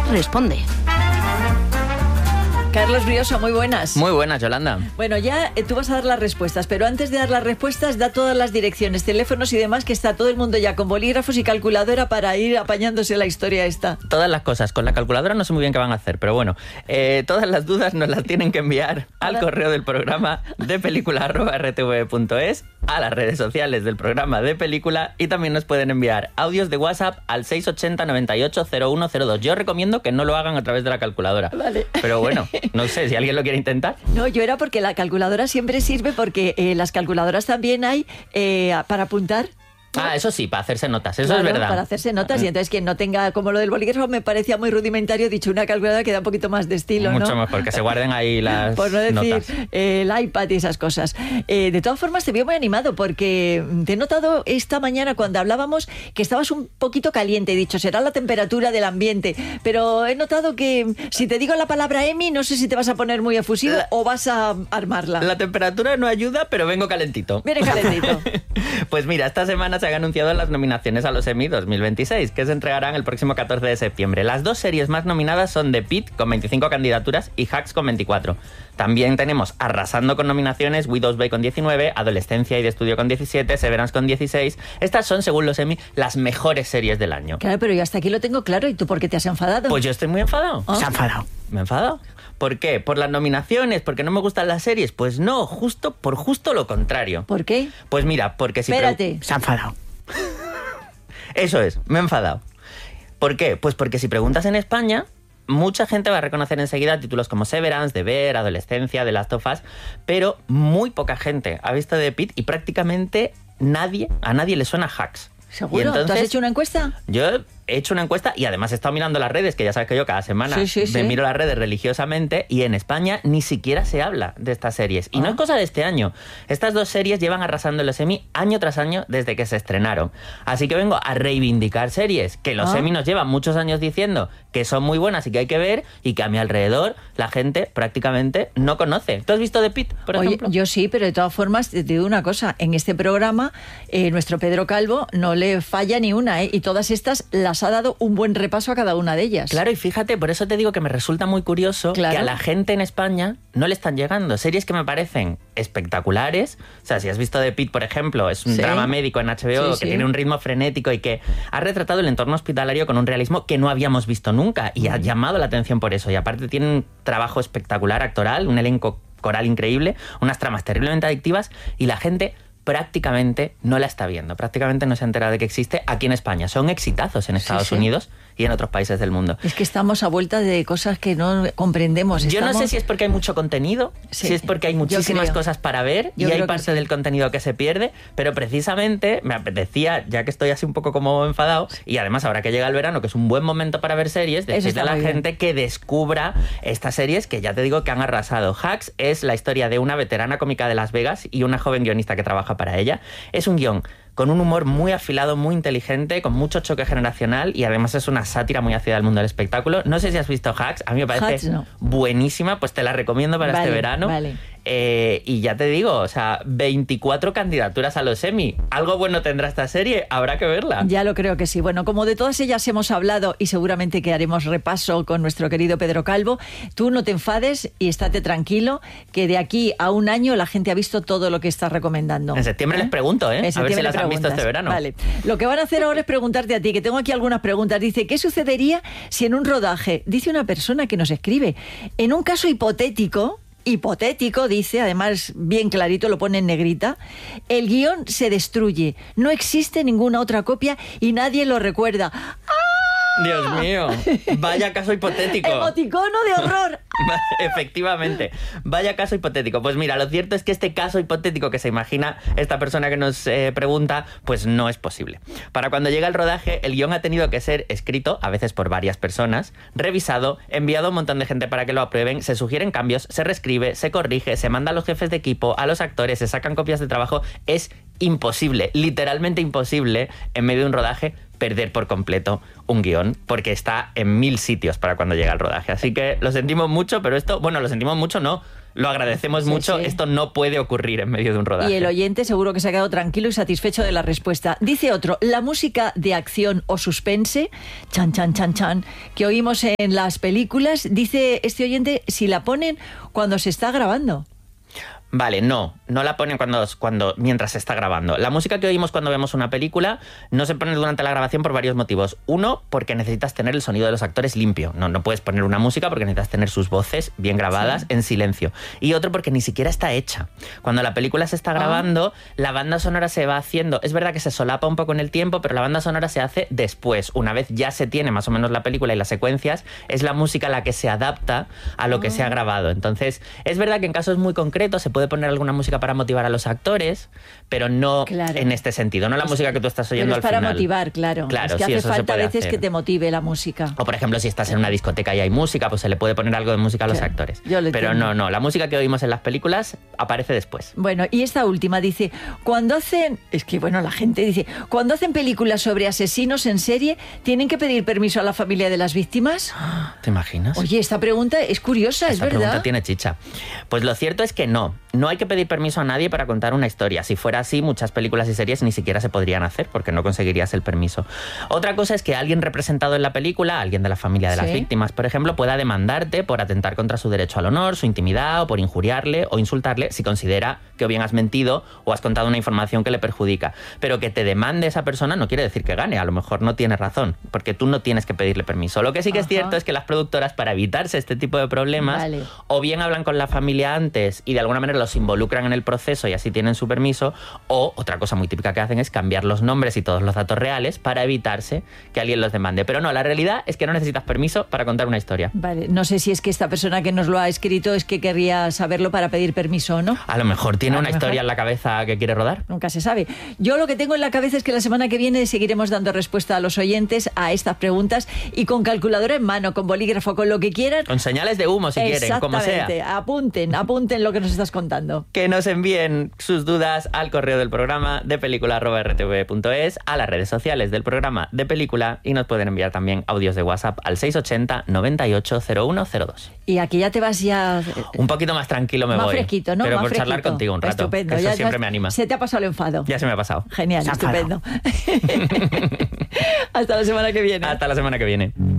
responde. Carlos Brioso, muy buenas. Muy buenas, Yolanda. Bueno, ya tú vas a dar las respuestas, pero antes de dar las respuestas, da todas las direcciones, teléfonos y demás, que está todo el mundo ya con bolígrafos y calculadora para ir apañándose la historia esta. Todas las cosas. Con la calculadora no sé muy bien qué van a hacer, pero bueno, todas las dudas nos las tienen que enviar al correo del programa de película@rtv.es, a las redes sociales del programa de película, y también nos pueden enviar audios de WhatsApp al 680 98 0102. Yo recomiendo que no lo hagan a través de la calculadora. Vale. Pero bueno, no sé, si alguien lo quiere intentar. No, yo era porque la calculadora siempre sirve, porque las calculadoras también hay para apuntar. Ah, eso sí, para hacerse notas, eso Claro, es verdad. para hacerse notas, y entonces quien no tenga, como lo del bolígrafo me parecía muy rudimentario, dicho una calculadora que da un poquito más de estilo, ¿no? Mucho mejor, que se guarden ahí las por no decir notas. El iPad y esas cosas. De todas formas, te veo muy animado, porque te he notado esta mañana cuando hablábamos que estabas un poquito caliente. He dicho, será la temperatura del ambiente, pero he notado que si te digo la palabra Emmy, no sé si te vas a poner muy efusivo o vas a armarla. La temperatura no ayuda, pero vengo calentito. Viene calentito. Pues mira, esta semana se han anunciado las nominaciones a los Emmy 2026, que se entregarán el próximo 14 de septiembre. Las dos series más nominadas son The Pitt, con 25 candidaturas, y Hacks, con 24. También tenemos, arrasando con nominaciones, Widow's Bay con 19, Adolescencia y de Estudio con 17, Severance con 16. Estas son, según los Emmy, las mejores series del año. Claro, pero yo hasta aquí lo tengo claro. ¿Y tú por qué te has enfadado? Pues yo estoy muy enfadado. ¿Oh? Se ha enfadado. ¿Me he enfadado? ¿Por qué? ¿Por las nominaciones? ¿Porque no me gustan las series? Pues no, por justo lo contrario. ¿Por qué? Pues mira, porque si... Espérate. Se ha enfadado. Eso es, me he enfadado. ¿Por qué? Pues porque si preguntas en España, mucha gente va a reconocer enseguida títulos como Severance, The Bear, Adolescencia, The Last of Us, pero muy poca gente ha visto The Pitt y prácticamente a nadie le suena Hacks. ¿Seguro? Y entonces, ¿Tú has hecho una encuesta? Yo he hecho una encuesta y además he estado mirando las redes, que ya sabes que yo cada semana me miro las redes religiosamente, y en España ni siquiera se habla de estas series. Y no es cosa de este año. Estas dos series llevan arrasando en los Emmy año tras año desde que se estrenaron. Así que vengo a reivindicar series que los Emmy nos llevan muchos años diciendo que son muy buenas y que hay que ver, y que a mi alrededor la gente prácticamente no conoce. ¿Tú has visto The Pitt, por ejemplo? Yo sí, pero de todas formas te digo una cosa. En este programa nuestro Pedro Calvo no le falla ni una, y todas estas las ha dado un buen repaso a cada una de ellas. Claro, y fíjate, por eso te digo que me resulta muy curioso que a la gente en España no le están llegando series que me parecen espectaculares. O sea, si has visto The Pitt, por ejemplo, es un drama médico en HBO que tiene un ritmo frenético y que ha retratado el entorno hospitalario con un realismo que no habíamos visto nunca, y ha llamado la atención por eso. Y aparte tiene un trabajo espectacular actoral, un elenco coral increíble, unas tramas terriblemente adictivas, y la gente prácticamente no la está viendo, prácticamente no se ha enterado de que existe aquí en España. Son exitazos en Estados Unidos y en otros países del mundo. Es que estamos a vuelta de cosas que no comprendemos. Yo no sé si es porque hay mucho contenido, si es porque hay muchísimas cosas para ver y hay parte del contenido que se pierde, pero precisamente me apetecía, ya que estoy así un poco como enfadado, y además ahora que llega el verano, que es un buen momento para ver series, decirle a la gente que descubra estas series que ya te digo que han arrasado. Hacks es la historia de una veterana cómica de Las Vegas y una joven guionista que trabaja para ella. Es un guión con un humor muy afilado, muy inteligente, con mucho choque generacional, y además es una sátira muy ácida del mundo del espectáculo. No sé si has visto Hacks, a mí me parece buenísima, pues te la recomiendo para este verano. Y ya te digo, o sea, 24 candidaturas a los Emmy. Algo bueno tendrá esta serie, habrá que verla. Ya lo creo que sí. Bueno, como de todas ellas hemos hablado y seguramente que haremos repaso con nuestro querido Pedro Calvo, tú no te enfades y estate tranquilo, que de aquí a un año la gente ha visto todo lo que estás recomendando. En septiembre les pregunto, a ver si las han visto este verano. Vale. Lo que van a hacer ahora es preguntarte a ti, que tengo aquí algunas preguntas. Dice, ¿qué sucedería si en un rodaje, dice una persona que nos escribe, en un caso hipotético, dice, además bien clarito, lo pone en negrita, el guión se destruye, no existe ninguna otra copia y nadie lo recuerda? Dios mío, vaya caso hipotético. Emoticono de horror. Efectivamente, vaya caso hipotético. Pues mira, lo cierto es que este caso hipotético que se imagina esta persona que nos pregunta, pues no es posible. Para cuando llega el rodaje, el guión ha tenido que ser escrito, a veces por varias personas, revisado, enviado a un montón de gente para que lo aprueben, se sugieren cambios, se reescribe, se corrige, se manda a los jefes de equipo, a los actores, se sacan copias de trabajo. Es imposible, literalmente imposible, en medio de un rodaje, perder por completo un guión, porque está en 1000 sitios para cuando llega el rodaje. Así que lo sentimos mucho, pero esto, bueno, lo sentimos mucho, no. Lo agradecemos mucho. Esto no puede ocurrir en medio de un rodaje. Y el oyente seguro que se ha quedado tranquilo y satisfecho de la respuesta. Dice otro, la música de acción o suspense, chan, chan, chan, chan, que oímos en las películas, dice este oyente, si la ponen cuando se está grabando. Vale, no la ponen mientras se está grabando. La música que oímos cuando vemos una película no se pone durante la grabación por varios motivos. Uno, porque necesitas tener el sonido de los actores limpio. No puedes poner una música porque necesitas tener sus voces bien grabadas en silencio. Y otro, porque ni siquiera está hecha. Cuando la película se está grabando, la banda sonora se va haciendo. Es verdad que se solapa un poco en el tiempo, pero la banda sonora se hace después. Una vez ya se tiene más o menos la película y las secuencias, es la música la que se adapta a lo que se ha grabado. Entonces, es verdad que en casos muy concretos se puede poner alguna música para motivar a los actores, pero no en este sentido, no la música que tú estás oyendo al final. Pero es para motivar, claro. Es que hace falta a veces que te motive la música. O por ejemplo, si estás en una discoteca y hay música, pues se le puede poner algo de música a los actores. Pero no, la música que oímos en las películas aparece después. Bueno, y esta última dice, la gente dice, cuando hacen películas sobre asesinos en serie, ¿tienen que pedir permiso a la familia de las víctimas? ¿Te imaginas? Oye, esta pregunta es curiosa, es verdad. Esta pregunta tiene chicha. Pues lo cierto es que no hay que pedir permiso a nadie para contar una historia. Si fuera así, muchas películas y series ni siquiera se podrían hacer porque no conseguirías el permiso. Otra cosa es que alguien representado en la película, alguien de la familia de las víctimas, por ejemplo, pueda demandarte por atentar contra su derecho al honor, su intimidad, o por injuriarle o insultarle si considera que o bien has mentido o has contado una información que le perjudica. Pero que te demande esa persona no quiere decir que gane. A lo mejor no tiene razón, porque tú no tienes que pedirle permiso. Lo que sí que es cierto es que las productoras, para evitarse este tipo de problemas, o bien hablan con la familia antes y de alguna manera los involucran en el proceso y así tienen su permiso, o otra cosa muy típica que hacen es cambiar los nombres y todos los datos reales para evitarse que alguien los demande. Pero no, la realidad es que no necesitas permiso para contar una historia. Vale, no sé si es que esta persona que nos lo ha escrito es que querría saberlo para pedir permiso o no. A lo mejor tiene una historia en la cabeza que quiere rodar. Nunca se sabe. Yo lo que tengo en la cabeza es que la semana que viene seguiremos dando respuesta a los oyentes a estas preguntas y con calculadora en mano, con bolígrafo, con lo que quieran. Con señales de humo si quieren, como sea. Apunten lo que nos estás contando. Que nos envíen sus dudas al correo del programa depelícula@rtv.es, a las redes sociales del programa de Película, y nos pueden enviar también audios de WhatsApp al 680 98 0102. Y aquí ya te vas un poquito más tranquilo me más voy. Fresquito, ¿no? Pero más por fresquito. Charlar contigo un rato. Estupendo. Eso siempre me anima. Se te ha pasado el enfado. Ya se me ha pasado. Genial, estupendo. Hasta la semana que viene. Hasta la semana que viene.